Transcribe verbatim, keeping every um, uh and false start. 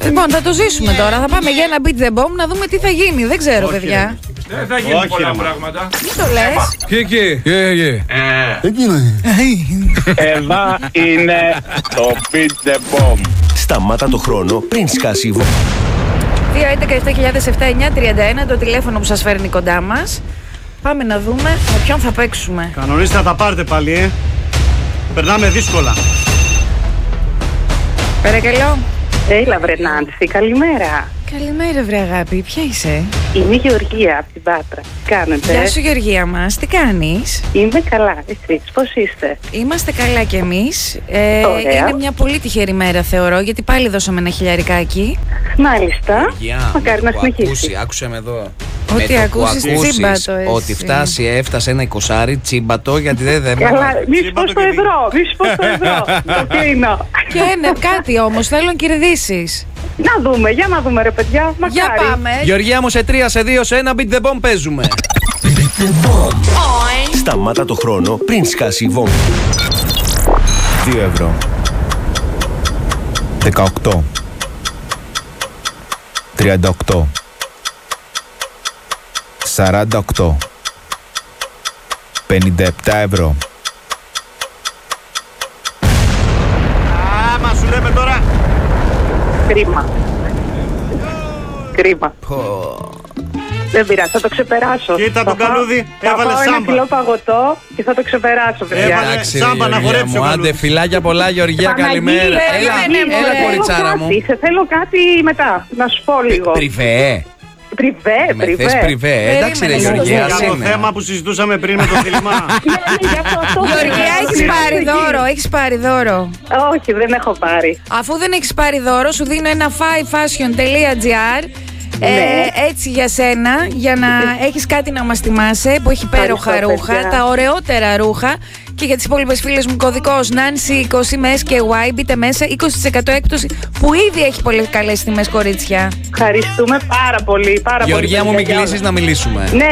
Λοιπόν, θα το ζήσουμε τώρα. Θα πάμε για ένα beat the bomb να δούμε τι θα γίνει. Δεν ξέρω, Όχι, παιδιά. Δεν θα γίνουν πολλά πράγματα. Τι το λες? Και εκεί. Εδώ είναι το Beat the Bomb. Σταμάτα το χρόνο πριν σκάσει η βόμβα. δύο έντεκα επτά χιλιάδες επτά εννιά τριάντα ένα το τηλέφωνο που σας φέρνει κοντά μας. Πάμε να δούμε με ποιον θα παίξουμε. Κανονίστε να τα πάρετε πάλι, ε. Περνάμε δύσκολα. Παρακαλώ. Έλα βρε Νάνση, καλημέρα. Καλημέρα βρε αγάπη, ποια είσαι? Είμαι η Γεωργία από την Πάτρα. Τι κάνετε? Γεια σου Γεωργία μας, τι κάνεις? Είμαι καλά, εσείς πώς είστε? Είμαστε καλά κι εμείς. ε, Ωραία. Είναι μια πολύ τυχερή μέρα θεωρώ, γιατί πάλι δώσαμε ένα χιλιαρικάκι. Μάλιστα, Γεια, μακάρι με να το που συνεχίσει. ακούσει, άκουσε με εδώ. Ό,τι Με το που ακούσεις, ακούσεις τσίμπατο εσύ. ότι φτάσει, έφτασε ένα εικοσάρι, τσίμπατο, γιατί δεν δεν. Καλά, μη σου πω Τσίμπατο στο και ευρώ, μη σου πω στο ευρώ. Το κλείνω. Και ναι, κάτι όμως, θέλω να κερδίσεις. Να δούμε, για να δούμε ρε παιδιά, μακάρι. Για πάμε. Γεωργία μου, σε τρία, σε δύο, σε ένα beat the bomb παίζουμε. Σταμάτα το χρόνο πριν σκάσει η βόμβα. δύο ευρώ. δεκαοκτώ. τριάντα οκτώ. σαράντα οκτώ. πενήντα επτά ευρώ. Άμα σου λέμε τώρα. Κρίμα. Κρίμα. Δεν πειράζει, θα το ξεπεράσω. Κοίτα τον Θα φάω- καλούδι, θα έβαλε φάω ένα σάμπα. κιλό παγωτό και θα το ξεπεράσω, παιδιά. Έβαλε Εντάξει, σάμπα να Γεωργία χορέψει μου, ο άντε Καλούδης. φιλάκια πολλά Γεωργία, Παναγία, καλημέρα. Έλα, περίμενε, έλα μωρέ. κοριτσάρα μου. Σε θέλω κάτι μετά, να σου πω λίγο. Πριβέ. Πριβέ, Με θες πριβέ. πριβέ. Εντάξει ρε Περίμενε, Γεωργία, Για το είναι. θέμα που συζητούσαμε πριν με το θύλημα. Ναι, ναι, γι' αυτό αυτό Γεωργία, θέλω. έχεις πάρει δώρο, έχεις πάρει δώρο. Όχι, δεν έχω πάρει. Αφού δεν έχεις πάρει δώρο, σου δίνω ένα five fashion τελεία gr. Ναι. Ε, έτσι για σένα, για να έχεις κάτι να μας θυμάσαι, που έχει υπέροχα Ευχαριστώ, ρούχα, παιδιά. τα ωραιότερα ρούχα. Και για τις υπόλοιπες φίλες μου, κωδικός Nancy είκοσι με ες και γουάι, μπείτε μέσα, είκοσι τοις εκατό έκπτωση, που ήδη έχει πολλές καλές τιμές, κορίτσια. Ευχαριστούμε πάρα πολύ. Πάρα Γεωργία πολύ, μου, μην παιδιά. κλείσεις να μιλήσουμε. Ναι,